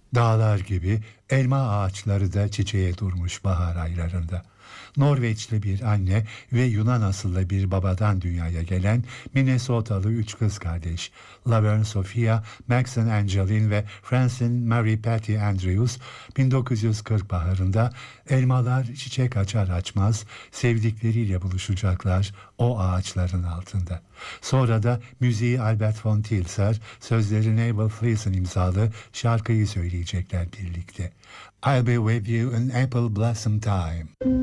Dağlar gibi elma ağaçları da çiçeğe durmuş bahar aylarında. Norveçli bir anne ve Yunan asıllı bir babadan dünyaya gelen Minnesotalı üç kız kardeş Laverne Sophia, Maxine Angeline ve Francine Mary Patty Andrews 1940 baharında elmalar çiçek açar açmaz sevdikleriyle buluşacaklar o ağaçların altında. Sonra da müziği Albert von Tilser, sözleri Abel Fleeson imzalı şarkıyı söyleyecekler birlikte. I'll be with you in April blossom time.